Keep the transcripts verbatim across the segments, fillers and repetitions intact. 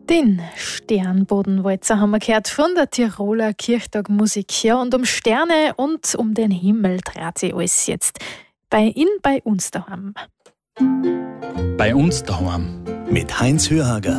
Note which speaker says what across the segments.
Speaker 1: Den Sternbodenwalzer haben wir gehört von der Tiroler Kirchtagmusik. Ja, und um Sterne und um den Himmel dreht sich alles jetzt. Bei in bei uns daheim.
Speaker 2: Bei uns daheim.
Speaker 3: Mit Heinz Hörhager.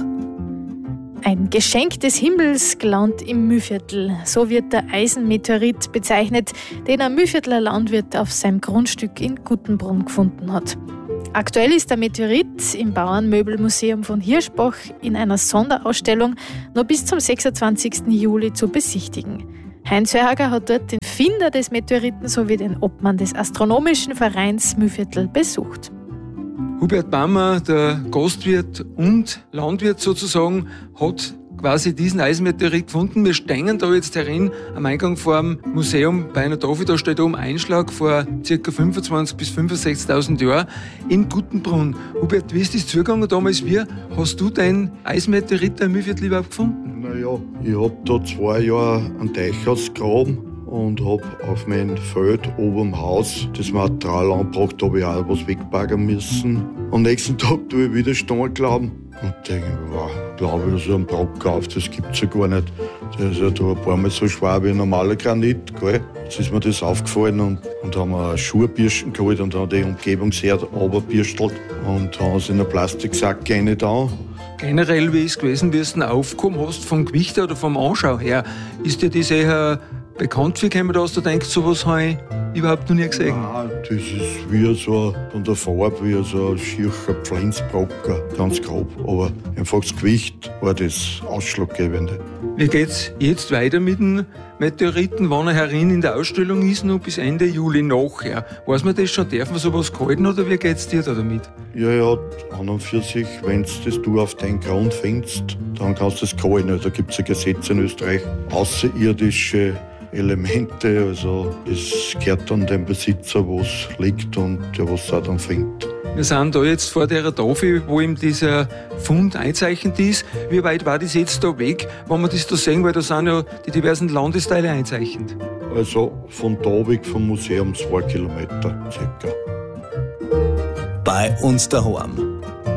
Speaker 1: Ein Geschenk des Himmels gelandet im Mühlviertel. So wird der Eisenmeteorit bezeichnet, den ein Mühlviertler Landwirt auf seinem Grundstück in Guttenbrunn gefunden hat. Aktuell ist der Meteorit im Bauernmöbelmuseum von Hirschbach in einer Sonderausstellung noch bis zum sechsundzwanzigsten Juli zu besichtigen. Heinz Hörhager hat dort den Finder des Meteoriten sowie den Obmann des Astronomischen Vereins Mühlviertel besucht.
Speaker 4: Hubert Bammer, der Gastwirt und Landwirt sozusagen, hat quasi diesen Eisenmeteorit gefunden. Wir stehen da jetzt herin am Eingang vor dem Museum bei einer Tafel. Da steht oben Einschlag vor ca. fünfundzwanzigtausend bis fünfundsechzigtausend Jahren in Guttenbrunn. Hubert, wie ist das zugegangen damals? Wie hast du deinen Eisenmeteorit im Mühlviertel überhaupt gefunden?
Speaker 5: Naja, ich habe da zwei Jahre einen Teich ausgegraben und habe auf mein Feld oben am Haus das Material angebracht, da habe ich auch was wegbaggern müssen. Am nächsten Tag tue ich wieder stehen glauben und denke, wow, glaube ich, so einen Brocken auf, das gibt es ja gar nicht. Der ist ja da ein paar Mal so schwer wie ein normaler Granit. Gell? Jetzt ist mir das aufgefallen und, und haben eine Schuhbürsten geholt und haben die Umgebungsherd runterbürstelt und haben es in einen Plastiksack rein da.
Speaker 4: Generell, wie ist es gewesen, wie du es aufgekommen hast, vom Gewicht oder vom Anschau her, ist dir das eher bekannt für jemanden, dass du denkst, sowas habe ich überhaupt noch nie gesehen?
Speaker 5: Nein, das ist wie so von der Farbe wie so ein schierer Pflanzbrocken, ganz grob. Aber einfach das Gewicht war das Ausschlaggebende.
Speaker 4: Wie geht es jetzt weiter mit dem Meteoriten, wann er herin in der Ausstellung ist, noch bis Ende Juli nachher? Weiß man das schon, darf man sowas gehalten oder wie geht es dir da damit?
Speaker 5: Ja, ja, an und für sich, wenn das du auf deinen Grund findest, dann kannst du das gehalten. Da gibt es ein Gesetz in Österreich, außerirdische Elemente, also es gehört dann dem Besitzer, wo es liegt und der was es auch dann findet.
Speaker 4: Wir sind da jetzt vor der Tafel, wo ihm dieser Fund einzeichnet ist. Wie weit war das jetzt da weg, wenn wir das da sehen, weil da sind ja die diversen Landesteile einzeichnet?
Speaker 5: Also von da weg vom Museum zwei Kilometer circa.
Speaker 3: Bei uns daheim.